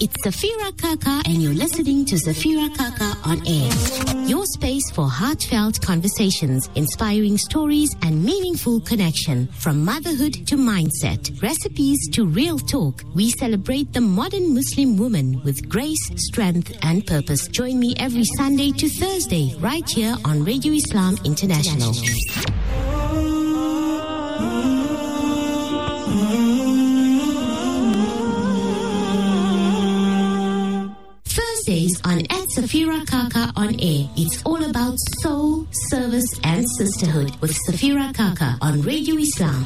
It's Safira Kaka and you're listening to Safira Kaka on Air. Your space for heartfelt conversations, inspiring stories and meaningful connection. From motherhood to mindset, recipes to real talk, we celebrate the modern Muslim woman with grace, strength and purpose. Join me every Sunday to Thursday right here on Radio Islam International. Thursdays on Safira Kaka on Air. It's all about soul, service and sisterhood with Safira Kaka on Radio Islam.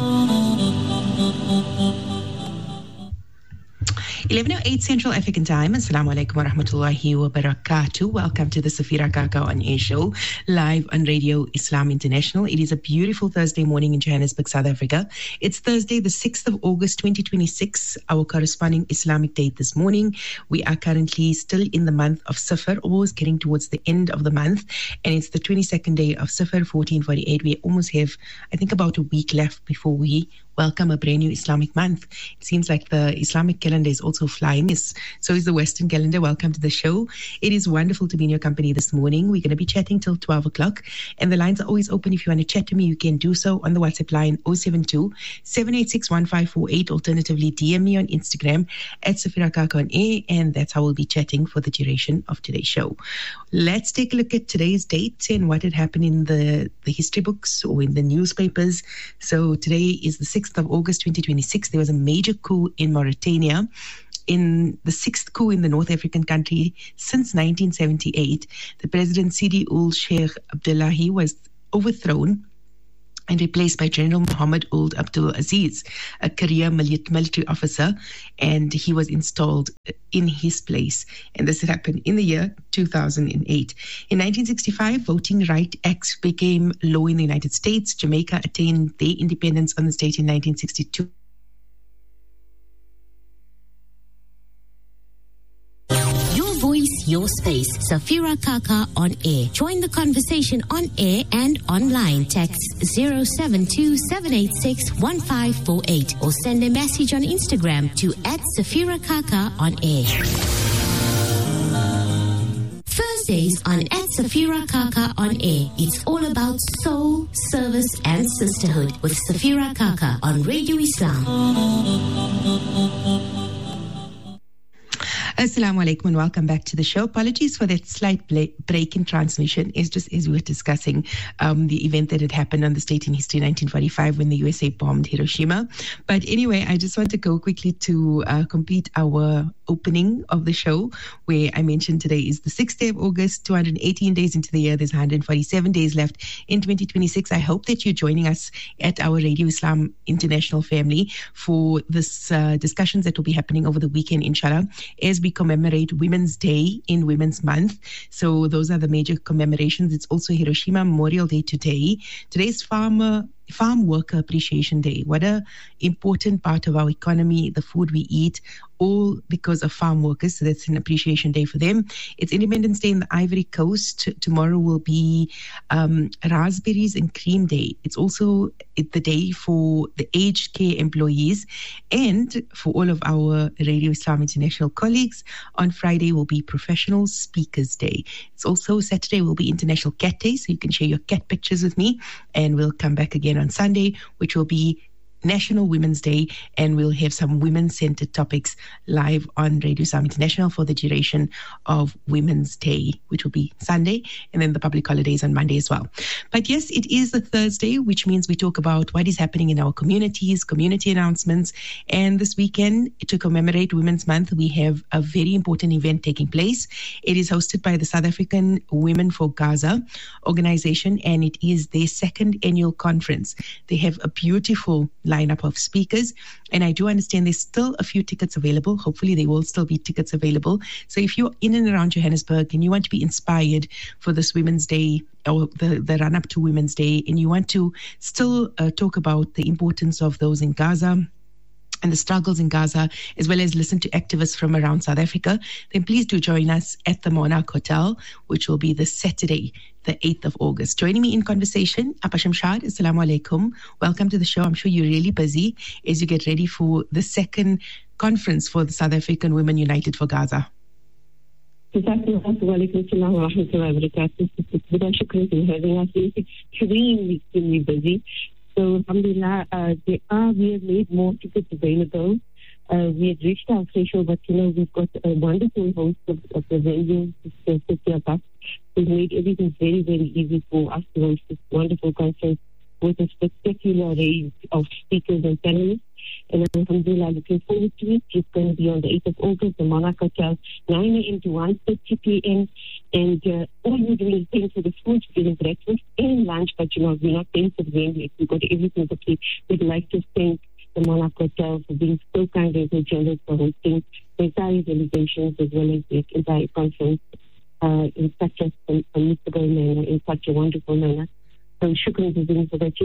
11:08 Central African Time. Assalamu alaikum wa rahmatullahi wa barakatuh. Welcome to the Safira Kaka on Air show, live on Radio Islam International. It is a beautiful Thursday morning in Johannesburg, South Africa. It's Thursday, the 6th of August, 2026, our corresponding Islamic date this morning. We are currently still in the month of Safar, almost getting towards the end of the month, and it's the 22nd day of Safar, 1448. We almost have, I think, about a week left before we welcome a brand new Islamic month. It seems like the Islamic calendar is also flying. Yes, so is the Western calendar. Welcome to the show. It is wonderful to be in your company this morning. We're going to be chatting till 12 o'clock, and the lines are always open. If you want to chat to me, you can do so on the WhatsApp line 072-786-1548. Alternatively, DM me on Instagram at Safira Kaka on Air, and that's how we'll be chatting for the duration of today's show. Let's take a look at today's date and what had happened in the history books or in the newspapers. So today is the 6th of August 2026. There was a major coup in Mauritania, in the sixth coup in the North African country since 1978. The president Sidi Ould Sheikh Abdullahi was overthrown and replaced by General Mohammed Ould Abdul Aziz, a career military officer, and he was installed in his place. And this had happened in the year 2008. In 1965, Voting Rights Act became law in the United States. Jamaica attained their independence on the state in 1962. Your space, Safira Kaka on Air. Join the conversation on air and online. Text 072-786-1548 or send a message on Instagram to @Safira Kaka on Air. Thursdays on @Safira Kaka on Air. It's all about soul, service and sisterhood with Safira Kaka on Radio Islam. Assalamu alaikum and welcome back to the show. Apologies for that slight break in transmission. It's just as we were discussing the event that had happened on this date in history, 1945, when the USA bombed Hiroshima. But anyway, I just want to go quickly to complete our opening of the show, where I mentioned today is the 6th day of August, 218 days into the year. There's 147 days left in 2026. I hope that you're joining us at our Radio Islam International family for this discussions that will be happening over the weekend, inshallah, as we commemorate Women's Day in Women's Month. So those are the major commemorations. It's also Hiroshima Memorial Day today. Today's Farm Worker Appreciation Day. What a important part of our economy, the food we eat, all because of farm workers. So that's an appreciation day for them. It's Independence Day in the Ivory Coast. Tomorrow will be Raspberries and Cream Day. It's also the day for the aged care employees and for all of our Radio Islam International colleagues. On Friday will be Professional Speakers Day. It's also Saturday will be International Cat Day, so you can share your cat pictures with me, and we'll come back again on Sunday, which will be National Women's Day, and we'll have some women-centered topics live on Radio Islam International for the duration of Women's Day, which will be Sunday, and then the public holidays on Monday as well. But yes, it is a Thursday, which means we talk about what is happening in our communities, community announcements, and this weekend, to commemorate Women's Month, we have a very important event taking place. It is hosted by the South African Women for Gaza organization, and it is their second annual conference. They have a beautiful lineup of speakers, and I do understand there's still a few tickets available. Hopefully there will still be tickets available. So if you're in and around Johannesburg and you want to be inspired for this Women's Day or the run-up to Women's Day, and you want to still talk about the importance of those in Gaza and the struggles in Gaza, as well as listen to activists from around South Africa, then please do join us at the Monarch Hotel, which will be this Saturday, the 8th of August. Joining me in conversation, Appa Shamshad, Assalamu alaikum. Welcome to the show. I'm sure you're really busy as you get ready for the second conference for the South African Women United for Gaza. Shukran for having us. It's extremely busy. So, alhamdulillah, we have made more tickets available. We had reached our threshold, but we've got a wonderful host of the venue to sit here back. We've made everything very, very easy for us to host this wonderful conference with a spectacular array of speakers and panelists. And alhamdulillah, looking forward to it. It's going to be on the 8th of August, the Monarch Hotel, 9 a.m. to 1:30 p.m. And all we're doing is paying for the food, giving breakfast and lunch, but we're not paying for the venue. We've got everything for free. We'd like to thank the Monarch Hotel for being so kind and so generous for hosting the entire delegations as well as the entire conference in such a permissible manner, in such a wonderful manner. So shukran for that.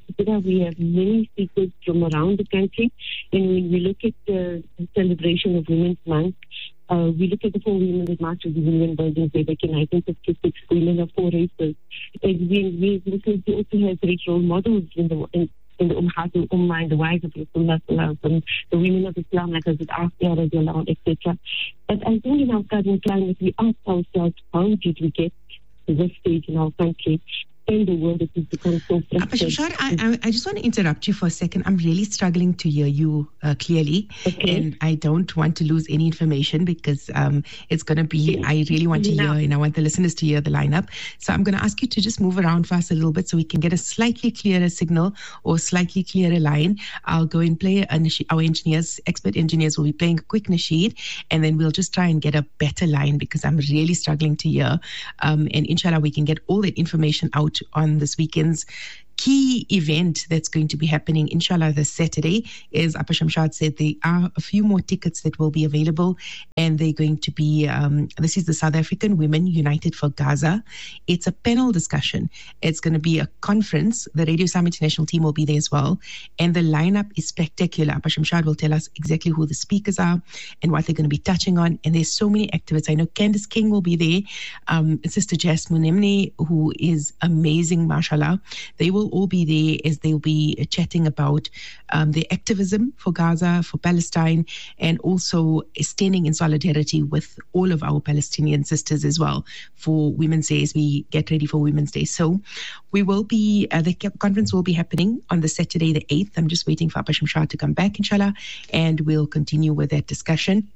We have many speakers from around the country, and when we look at the celebration of Women's Month, we look at the 4 women that marched to the Union Building back in 1956, women of 4 races. And we also have great role models in the Ummahatul Ummah and the wives of Rasulullah, the women of Islam like Hazrat Asiya, etc. But I think in our current climate, we ask ourselves, how did we get to this stage in our country? In the world, it has become so Shamshad, I just want to interrupt you for a second. I'm really struggling to hear you clearly, and I don't want to lose any information because it's going to be, I really want to hear, and I want the listeners to hear the lineup. So I'm going to ask you to just move around for us a little bit so we can get a slightly clearer signal or slightly clearer line. I'll go and play our engineers, expert engineers will be playing a quick nasheed, and then we'll just try and get a better line because I'm really struggling to hear. And inshallah, we can get all that information out on this weekend's key event that's going to be happening, inshallah, this Saturday. As Appa Shamshad said, there are a few more tickets that will be available, and they're going to be, this is the South African Women United for Gaza. It's a panel discussion. It's going to be a conference. The Radio Islam International team will be there as well, and the lineup is spectacular. Appa Shamshad will tell us exactly who the speakers are and what they're going to be touching on, and there's so many activities. I know Candace King will be there, Sister Jasmine Emne, who is amazing, mashallah. They will all be there as they'll be chatting about their activism for Gaza, for Palestine, and also standing in solidarity with all of our Palestinian sisters as well for Women's Day as we get ready for Women's Day. So we will be, the conference will be happening on the Saturday the 8th. I'm just waiting for Appa Shamshad to come back, inshallah, and we'll continue with that discussion.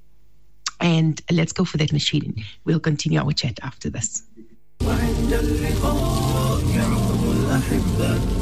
And let's go for that machine. We'll continue our chat after this.